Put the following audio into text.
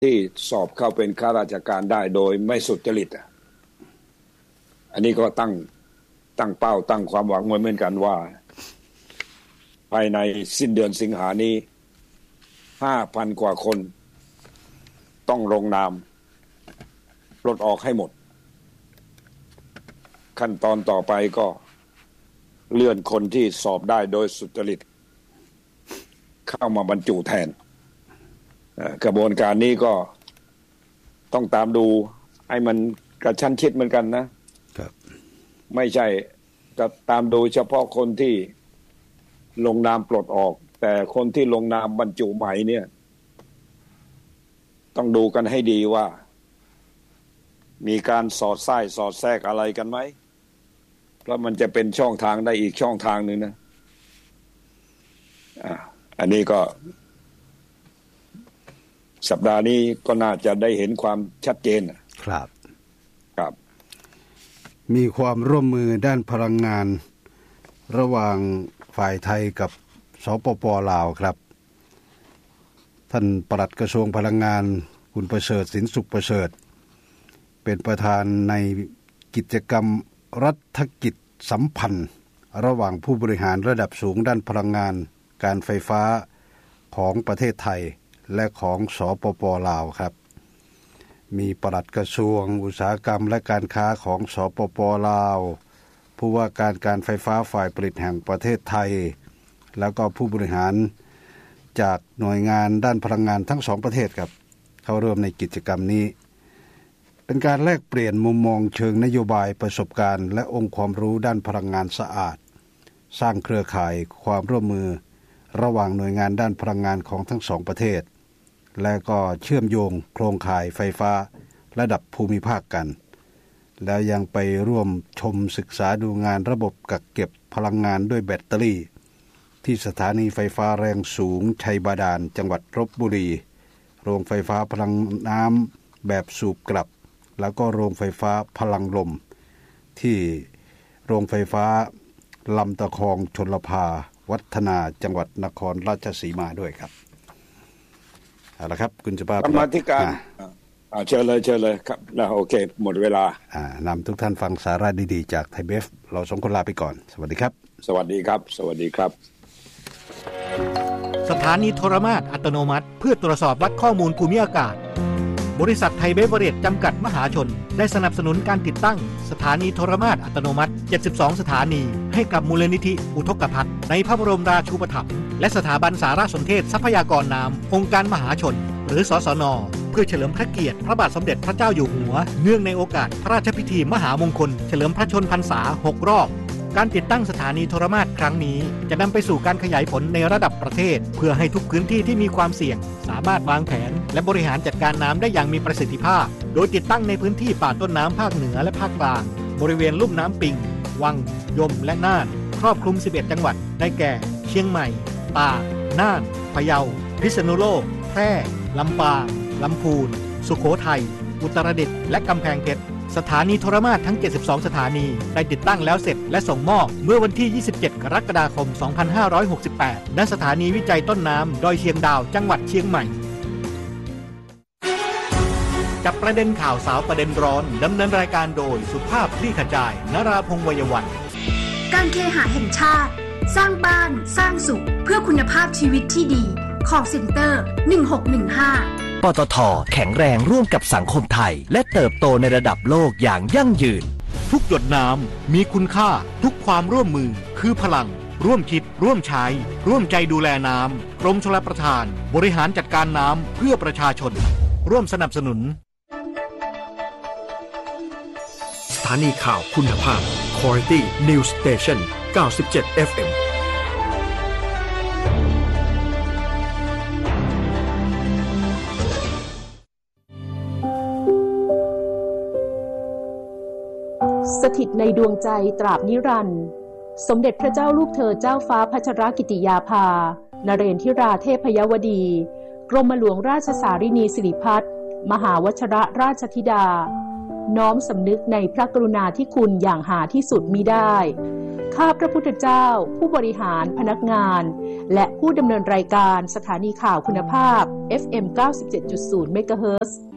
ที่สอบเข้าเป็นข้าราชการได้โดยไม่สุจริตอันนี้ก็ตั้งเป้าตั้งความหวังไว้เหมือนกันว่าภายในสิ้นเดือนสิงหานี้ 5,000 กว่าคนต้องลงนามปลดออกให้หมดขั้นตอนต่อไปก็เลื่อนคนที่สอบได้โดยสุจริตเข้ามาบรรจุแทนกระบวนการนี้ก็ต้องตามดูให้มันกระชั้นชิดเหมือนกันนะครับไม่ใช่จะตามดูเฉพาะคนที่ลงนามปลดออกแต่คนที่ลงนามบรรจุใหม่เนี่ยต้องดูกันให้ดีว่ามีการสอดไส้สอดแทรกอะไรกันไหมเพราะมันจะเป็นช่องทางได้อีกช่องทางหนึ่งนะอันนี้ก็สัปดาห์นี้ก็น่าจะได้เห็นความชัดเจนครับครับมีความร่วมมือด้านพลังงานระหว่างฝ่ายไทยกับสปป.ลาวครับท่านปลัดกระทรวงพลังงานคุณประเสริฐสินสุขประเสริฐเป็นประธานในกิจกรรมรัฐกิจสัมพันธ์ระหว่างผู้บริหารระดับสูงด้านพลังงานการไฟฟ้าของประเทศไทยและของสปป.ลาวครับมีปลัดกระทรวงอุตสาหกรรมและการค้าของสปป.ลาวผู้ว่าการไฟฟ้าฝ่ายผลิตแห่งประเทศไทยแล้วก็ผู้บริหารจากหน่วยงานด้านพลังงานทั้งสองประเทศครับเข้าร่วมในกิจกรรมนี้เป็นการแลกเปลี่ยนมุมมองเชิงนโยบายประสบการณ์และองค์ความรู้ด้านพลังงานสะอาดสร้างเครือข่ายความร่วมมือระหว่างหน่วยงานด้านพลังงานของทั้งสองประเทศและก็เชื่อมโยงโครงข่ายไฟฟ้าระดับภูมิภาคกันแล้วยังไปร่วมชมศึกษาดูงานระบบกักเก็บพลังงานด้วยแบตเตอรี่ที่สถานีไฟฟ้าแรงสูงชัยบาดาลจังหวัดลพบุรีโรงไฟฟ้าพลังน้ำแบบสูบกลับแล้วก็โรงไฟฟ้าพลังลมที่โรงไฟฟ้าลำตะคองชลภาวัฒนาจังหวัดนครราชสีมาด้วยครับเอาละครับคุณจะป้ากรรมาธิการเชิญเลยครับนะโอเคหมดเวลานำทุกท่านฟังสาระดีๆจากไทยเบฟเราสองคนลาไปก่อนสวัสดีครับสวัสดีครับสวัสดีครับสถานีโทรมาตรอัตโนมัติเพื่อตรวจสอบวัดข้อมูลภูมิอากาศบริษัทไทยเบเวอเรจจำกัดมหาชนได้สนับสนุนการติดตั้งสถานีโทรมาตรอัตโนมัติ72สถานีให้กับมูลนิธิอุทกภัทรในพระบรมราชูปถัมภ์และสถาบันสารสนเทศทรัพยากรน้ำองค์การมหาชนหรือสสน.เพื่อเฉลิมพระเกียรติพระบาทสมเด็จพระเจ้าอยู่หัวเนื่องในโอกาสพระราชพิธีมหามงคลเฉลิมพระชนพรรษา6รอบการติดตั้งสถานีโทรมาตรครั้งนี้จะนำไปสู่การขยายผลในระดับประเทศเพื่อให้ทุกพื้นที่ที่มีความเสี่ยงสามารถวางแผนและบริหารจัดการน้ำได้อย่างมีประสิทธิภาพโดยติดตั้งในพื้นที่ป่าต้นน้ำภาคเหนือและภาคกลางบริเวณลุ่มน้ำปิงวังยมและน่านครอบคลุม11จังหวัดได้แก่เชียงใหม่ตากน่านพะเยาพิษณุโลกแพร่ลำปางลำพูนสุโขทัยอุตรดิตถ์และกำแพงเพชรสถานีโทรมาตรทั้ง72สถานีได้ติดตั้งแล้วเสร็จและส่งมอบเมื่อวันที่27กรกฎาคม2568ณสถานีวิจัยต้นน้ำดอยเชียงดาวจังหวัดเชียงใหม่จับประเด็นข่าวสาวประเด็นร้อนดำเนินรายการโดยสุภาพคลี่ขจายนราพงษ์ วัยวันการเคหะแห่งชาติสร้างบ้านสร้างสุขเพื่อคุณภาพชีวิตที่ดีcall center 1615 ปตท.แข็งแรงร่วมกับสังคมไทยและเติบโตในระดับโลกอย่างยั่งยืนทุกหยดน้ำมีคุณค่าทุกความร่วมมือคือพลังร่วมคิดร่วมใช้ร่วมใจดูแลน้ำกรมชลประทานบริหารจัดการน้ำเพื่อประชาชนร่วมสนับสนุนสถานีข่าวคุณภาพ Quality News Station 97 FM สถิตในดวงใจตราบนิรันดร์สมเด็จพระเจ้าลูกเธอเจ้าฟ้าพัชรกิติยาภานเรนทิราเทพยวดีกรมหลวงราชสารินีสิริพัฒน์มหาวชรราชธิดาน้อมสำนึกในพระกรุณาธิคุณอย่างหาที่สุดมิได้ข้าพระพุทธเจ้าผู้บริหารพนักงานและผู้ดำเนินรายการสถานีข่าวคุณภาพ FM 97.0 เมกะเฮิรตซ์